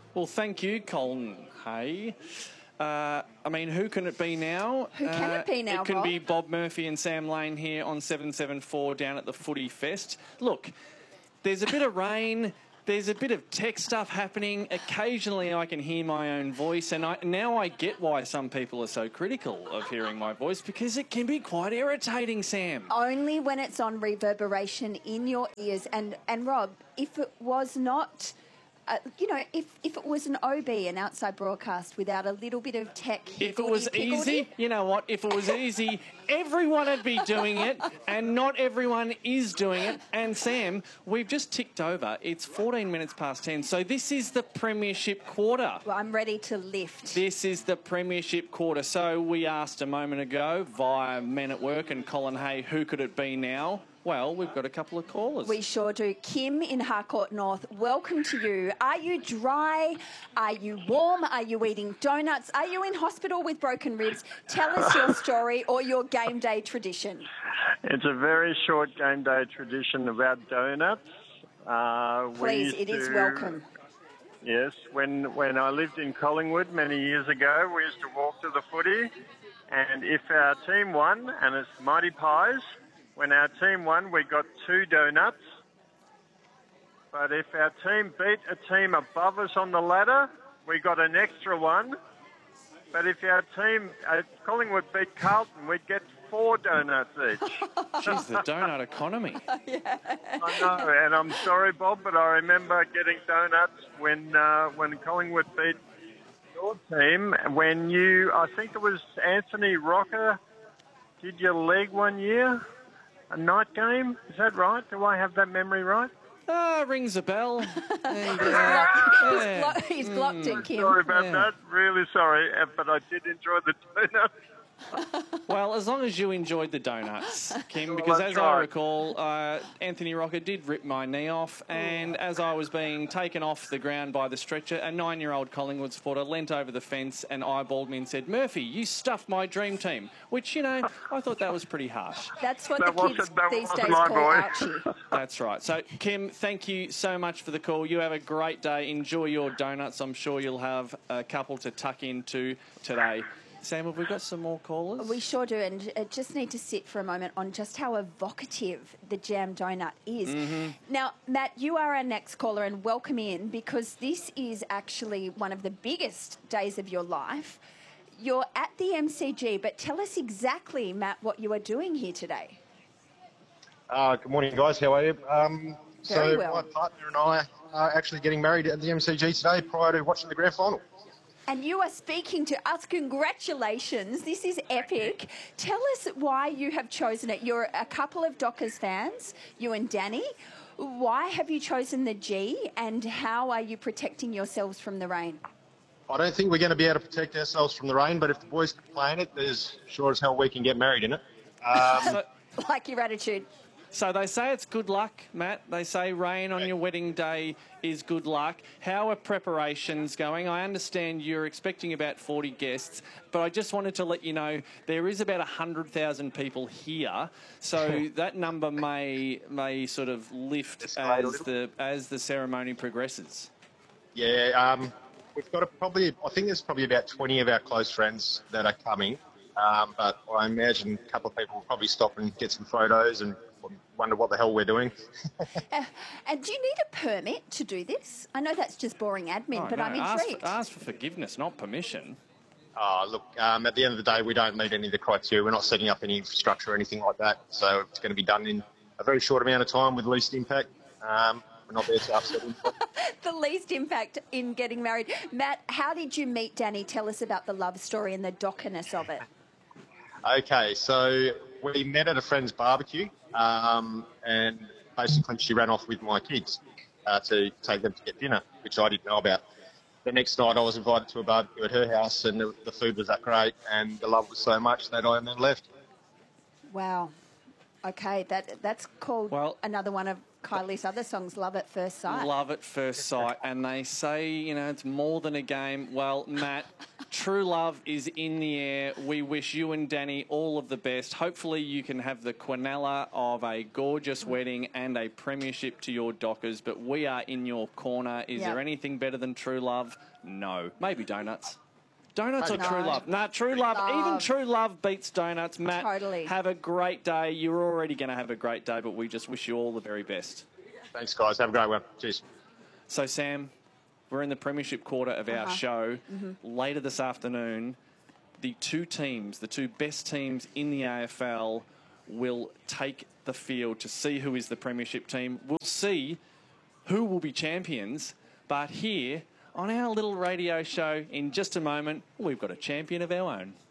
Well, thank you, Colin Hay. I mean, who can it be now? Who can it be now, It can Bob? be Bob Murphy and Sam Lane here on 774 down at the Footy Fest. Look, there's a bit of rain. There's a bit of tech stuff happening. Occasionally I can hear my own voice, and now I get why some people are so critical of hearing my voice, because it can be quite irritating, Sam. Only when it's on reverberation in your ears. And Rob, if it was not... if it was an OB, an outside broadcast, without a little bit of tech... If it was easy, you know what? If it was easy, everyone would be doing it, and not everyone is doing it. And, Sam, we've just ticked over. It's 14 minutes past 10, so this is the Premiership quarter. Well, I'm ready to lift. This is the Premiership quarter. So we asked a moment ago via Men at Work and Colin Hay, who could it be now? Well, we've got a couple of callers. We sure do. Kim in Harcourt North, welcome to you. Are you dry? Are you warm? Are you eating donuts? Are you in hospital with broken ribs? Tell us your story or your game day tradition. It's a very short game day tradition about donuts. Please, it is welcome. Yes, when I lived in Collingwood many years ago, we used to walk to the footy, and if our team won, and it's Mighty Pies, when our team won, we got 2 donuts. But if our team beat a team above us on the ladder, we got an extra one. But if our team at Collingwood beat Carlton, we'd get 4 donuts each. Jeez, the donut economy. Yeah. I know, and I'm sorry, Bob, but I remember getting donuts when Collingwood beat your team. When I think it was Anthony Rocker, did your leg one year? A night game? Is that right? Do I have that memory right? Rings a bell. And, He's blocked it, Kim. Sorry about that. Really sorry, but I did enjoy the donuts. Well, as long as you enjoyed the donuts, Kim, because as I recall, Anthony Rocker did rip my knee off, and as I was being taken off the ground by the stretcher, a 9-year-old Collingwood supporter leant over the fence and eyeballed me and said, "Murphy, you stuffed my dream team," which, I thought that was pretty harsh. That's what the kids these days call Archie. That's right. So, Kim, thank you so much for the call. You have a great day. Enjoy your donuts. I'm sure you'll have a couple to tuck into today. Sam, have we got some more callers? We sure do, and just need to sit for a moment on just how evocative the jam donut is. Mm-hmm. Now, Matt, you are our next caller, and welcome in, because this is actually one of the biggest days of your life. You're at the MCG, but tell us exactly, Matt, what you are doing here today. Good morning, guys. How are you? Very well. My partner and I are actually getting married at the MCG today prior to watching the grand final. And you are speaking to us. Congratulations. This is epic. Tell us why you have chosen it. You're a couple of Dockers fans, you and Danny. Why have you chosen the G, and how are you protecting yourselves from the rain? I don't think we're going to be able to protect ourselves from the rain, but if the boys can play in it, there's sure as hell we can get married in it. Like your attitude. So they say it's good luck, Matt. They say rain on your wedding day is good luck. How are preparations going? I understand you're expecting about 40 guests, but I just wanted to let you know there is about 100,000 people here, so that number may sort of lift as the ceremony progresses. Yeah, we've got I think there's probably about 20 of our close friends that are coming, but I imagine a couple of people will probably stop and get some photos and wonder what the hell we're doing. And do you need a permit to do this? I know that's just boring admin, but no, I'm intrigued. Ask for forgiveness, not permission. Look, at the end of the day, we don't meet any of the criteria. We're not setting up any infrastructure or anything like that. So it's going to be done in a very short amount of time with least impact. We're not there to upset him. The least impact in getting married. Matt, how did you meet Danny? Tell us about the love story and the dockerness of it. Okay, so we met at a friend's barbecue, and basically she ran off with my kids to take them to get dinner, which I didn't know about. The next night I was invited to a barbecue at her house, and the food was that great and the love was so much that I then left. Wow. Okay, that's called another one of Kylie's other songs, Love at First Sight. Love at First Sight. And they say, it's more than a game. Well, Matt, True Love is in the air. We wish you and Danny all of the best. Hopefully you can have the quinella of a gorgeous wedding and a premiership to your Dockers, but we are in your corner. Is there anything better than True Love? No. Maybe donuts. Donuts or True Love? Nah, True Love. Even True Love beats donuts. Matt, Totally. have a great day. You're already going to have a great day, but we just wish you all the very best. Thanks, guys. Have a great one. Cheers. So, Sam, we're in the premiership quarter of our show. Later this afternoon, the two best teams in the AFL will take the field to see who is the premiership team. We'll see who will be champions, but here on our little radio show in just a moment, we've got a champion of our own.